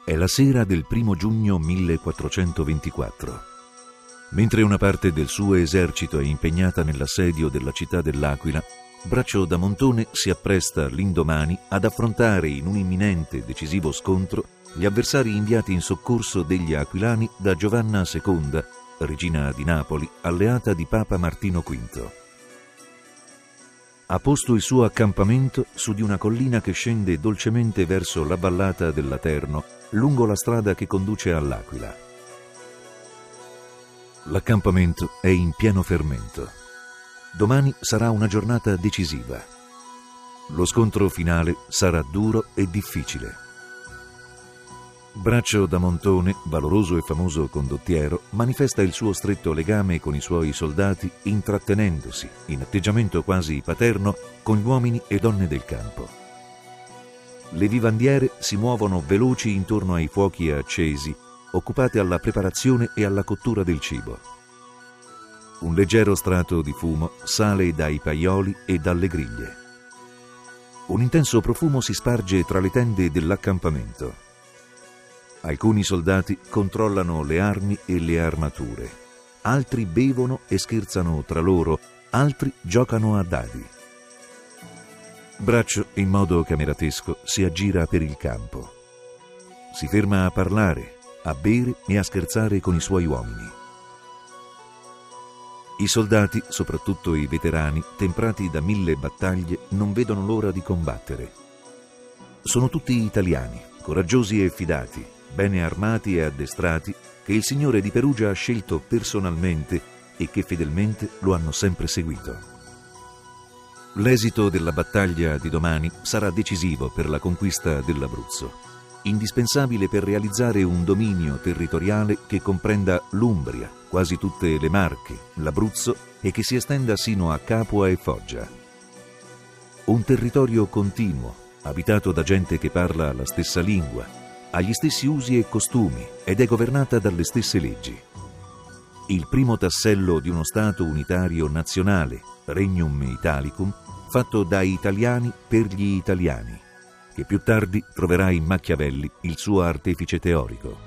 È la sera del 1 giugno 1424. Mentre una parte del suo esercito è impegnata nell'assedio della città dell'Aquila, Braccio da Montone si appresta l'indomani ad affrontare in un imminente decisivo scontro gli avversari inviati in soccorso degli aquilani da Giovanna II, regina di Napoli, alleata di Papa Martino V. Ha posto il suo accampamento su di una collina che scende dolcemente verso la vallata dell'Aterno, lungo la strada che conduce all'Aquila. L'accampamento è in pieno fermento. Domani sarà una giornata decisiva. Lo scontro finale sarà duro e difficile. Braccio da Montone, valoroso e famoso condottiero, manifesta il suo stretto legame con i suoi soldati, intrattenendosi, in atteggiamento quasi paterno, con gli uomini e donne del campo. Le vivandiere si muovono veloci intorno ai fuochi accesi, occupate alla preparazione e alla cottura del cibo. Un leggero strato di fumo sale dai paioli e dalle griglie. Un intenso profumo si sparge tra le tende dell'accampamento. Alcuni soldati controllano le armi e le armature, altri bevono e scherzano tra loro, altri giocano a dadi. Braccio, in modo cameratesco, si aggira per il campo. Si ferma a parlare, a bere e a scherzare con i suoi uomini. I soldati, soprattutto i veterani, temprati da 1000 battaglie, non vedono l'ora di combattere. Sono tutti italiani, coraggiosi e fidati, bene armati e addestrati, che il signore di Perugia ha scelto personalmente e che fedelmente lo hanno sempre seguito. L'esito della battaglia di domani sarà decisivo per la conquista dell'Abruzzo, indispensabile per realizzare un dominio territoriale che comprenda l'Umbria, quasi tutte le Marche, l'Abruzzo e che si estenda sino a Capua e Foggia. Un territorio continuo, abitato da gente che parla la stessa lingua, ha gli stessi usi e costumi ed è governata dalle stesse leggi. Il primo tassello di uno Stato unitario nazionale, Regnum Italicum, fatto dai italiani per gli italiani, che più tardi troverà in Machiavelli il suo artefice teorico.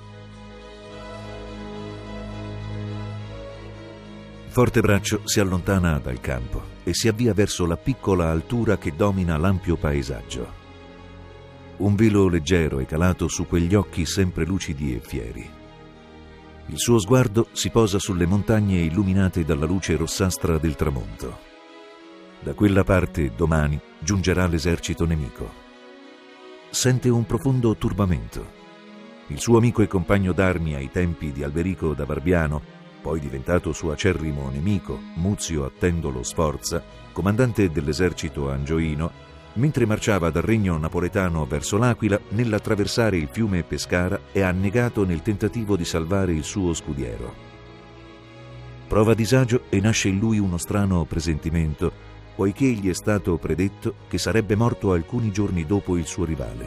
Fortebraccio si allontana dal campo e si avvia verso la piccola altura che domina l'ampio paesaggio. Un velo leggero è calato su quegli occhi sempre lucidi e fieri. Il suo sguardo si posa sulle montagne illuminate dalla luce rossastra del tramonto. Da quella parte, domani, giungerà l'esercito nemico. Sente un profondo turbamento. Il suo amico e compagno d'armi ai tempi di Alberico da Barbiano, poi diventato suo acerrimo nemico, Muzio Attendolo Sforza, comandante dell'esercito angioino, mentre marciava dal regno napoletano verso l'Aquila, nell'attraversare il fiume Pescara è annegato nel tentativo di salvare il suo scudiero. Prova disagio e nasce in lui uno strano presentimento, poiché gli è stato predetto che sarebbe morto alcuni giorni dopo il suo rivale.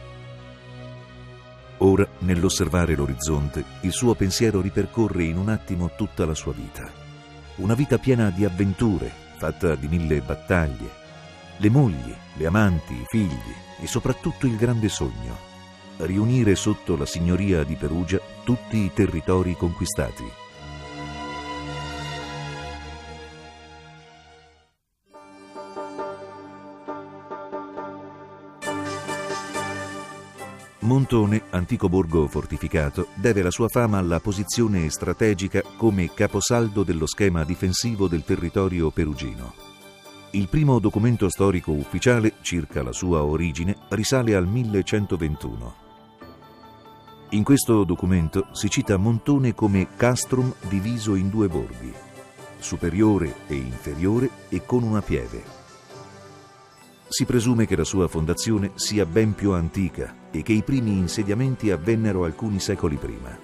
Ora, nell'osservare l'orizzonte, il suo pensiero ripercorre in un attimo tutta la sua vita. Una vita piena di avventure, fatta di 1000 battaglie, le mogli, le amanti, i figli e soprattutto il grande sogno: riunire sotto la signoria di Perugia tutti i territori conquistati. Montone, antico borgo fortificato, deve la sua fama alla posizione strategica come caposaldo dello schema difensivo del territorio perugino. Il primo documento storico ufficiale circa la sua origine risale al 1121. In questo documento si cita Montone come castrum diviso in 2 borghi, superiore e inferiore e con una pieve. Si presume che la sua fondazione sia ben più antica e che i primi insediamenti avvennero alcuni secoli prima.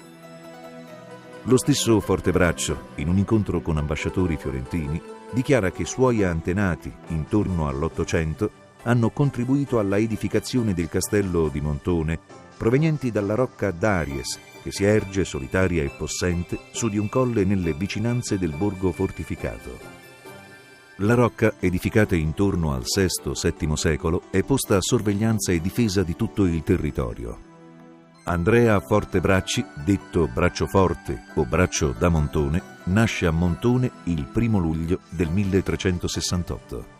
Lo stesso Fortebraccio, in un incontro con ambasciatori fiorentini, dichiara che suoi antenati, intorno all'800, hanno contribuito alla edificazione del castello di Montone, provenienti dalla rocca d'Aries, che si erge solitaria e possente su di un colle nelle vicinanze del borgo fortificato. La rocca, edificata intorno al VI-VII secolo, è posta a sorveglianza e difesa di tutto il territorio. Andrea Fortebracci, detto Braccioforte o Braccio da Montone, nasce a Montone il 1° luglio del 1368.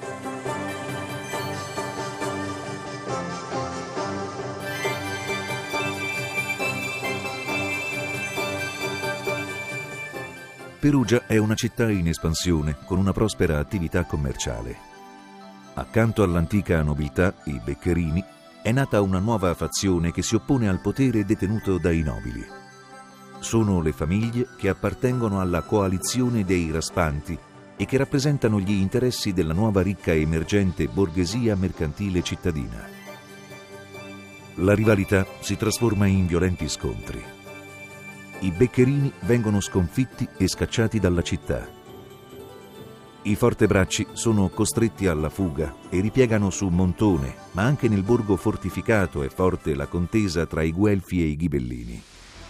Perugia è una città in espansione con una prospera attività commerciale. Accanto all'antica nobiltà, i Beccherini, è nata una nuova fazione che si oppone al potere detenuto dai nobili. Sono le famiglie che appartengono alla coalizione dei Raspanti e che rappresentano gli interessi della nuova ricca e emergente borghesia mercantile cittadina. La rivalità si trasforma in violenti scontri. I Beccherini vengono sconfitti e scacciati dalla città. I Fortebracci sono costretti alla fuga e ripiegano su Montone, ma anche nel borgo fortificato è forte la contesa tra i Guelfi e i Ghibellini.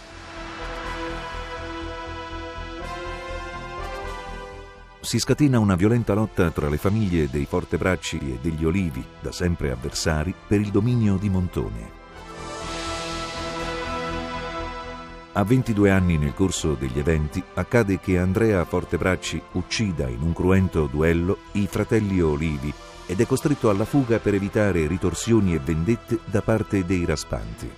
Si scatena una violenta lotta tra le famiglie dei Fortebracci e degli Olivi, da sempre avversari, per il dominio di Montone. A 22 anni, nel corso degli eventi, accade che Andrea Fortebracci uccida in un cruento duello i fratelli Olivi ed è costretto alla fuga per evitare ritorsioni e vendette da parte dei Raspanti.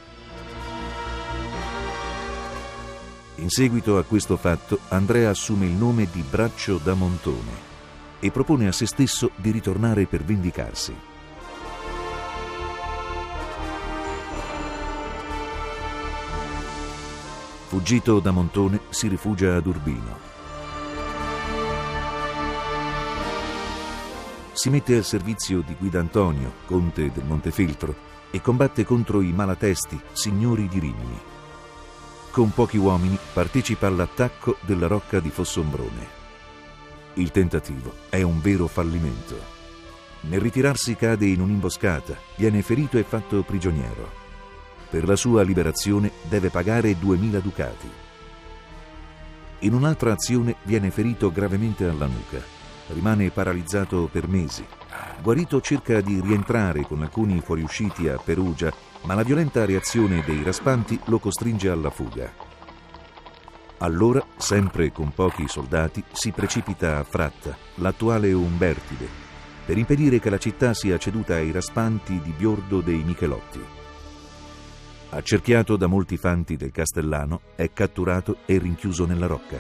In seguito a questo fatto, Andrea assume il nome di Braccio da Montone e propone a se stesso di ritornare per vendicarsi. Fuggito da Montone, si rifugia ad Urbino. Si mette al servizio di Guidantonio, conte del Montefeltro, e combatte contro i Malatesti, signori di Rimini. Con pochi uomini partecipa all'attacco della rocca di Fossombrone. Il tentativo è un vero fallimento. Nel ritirarsi cade in un'imboscata, viene ferito e fatto prigioniero. Per la sua liberazione deve pagare 2000 ducati. In un'altra azione viene ferito gravemente alla nuca. Rimane paralizzato per mesi. Guarito cerca di rientrare con alcuni fuoriusciti a Perugia, ma la violenta reazione dei Raspanti lo costringe alla fuga. Allora, sempre con pochi soldati, si precipita a Fratta, l'attuale Umbertide, per impedire che la città sia ceduta ai Raspanti di Biordo dei Michelotti. Accerchiato da molti fanti del Castellano, è catturato e rinchiuso nella rocca.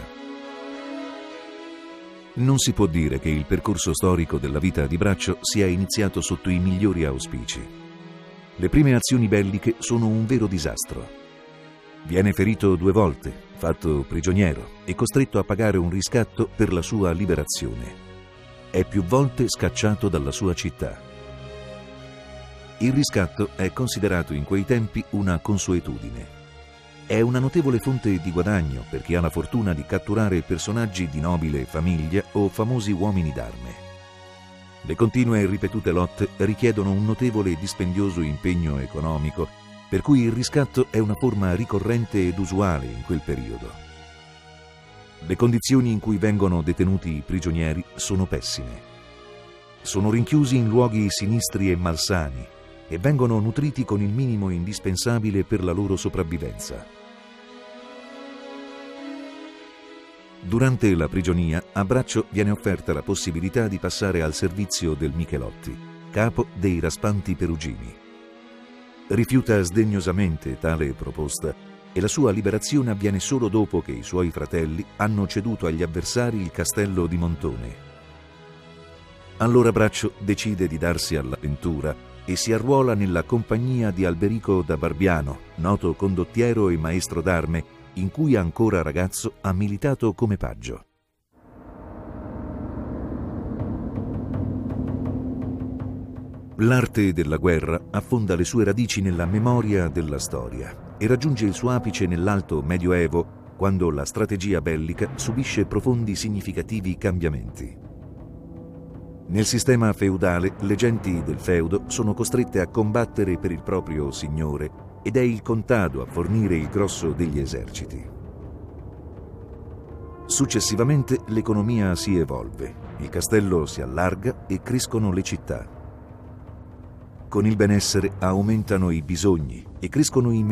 Non si può dire che il percorso storico della vita di Braccio sia iniziato sotto i migliori auspici. Le prime azioni belliche sono un vero disastro. Viene ferito 2 volte, fatto prigioniero e costretto a pagare un riscatto per la sua liberazione. È più volte scacciato dalla sua città. Il riscatto è considerato in quei tempi una consuetudine. È una notevole fonte di guadagno per chi ha la fortuna di catturare personaggi di nobile famiglia o famosi uomini d'arme. Le continue e ripetute lotte richiedono un notevole e dispendioso impegno economico, per cui il riscatto è una forma ricorrente ed usuale in quel periodo. Le condizioni in cui vengono detenuti i prigionieri sono pessime. Sono rinchiusi in luoghi sinistri e malsani, e vengono nutriti con il minimo indispensabile per la loro sopravvivenza. Durante la prigionia, a Braccio viene offerta la possibilità di passare al servizio del Michelotti, capo dei Raspanti perugini. Rifiuta sdegnosamente tale proposta e la sua liberazione avviene solo dopo che i suoi fratelli hanno ceduto agli avversari il castello di Montone. Allora Braccio decide di darsi all'avventura e si arruola nella compagnia di Alberico da Barbiano, noto condottiero e maestro d'arme, in cui ancora ragazzo ha militato come paggio. L'arte della guerra affonda le sue radici nella memoria della storia e raggiunge il suo apice nell'Alto Medioevo, quando la strategia bellica subisce profondi significativi cambiamenti. Nel sistema feudale, le genti del feudo sono costrette a combattere per il proprio signore ed è il contado a fornire il grosso degli eserciti. Successivamente l'economia si evolve, il castello si allarga e crescono le città. Con il benessere aumentano i bisogni e crescono i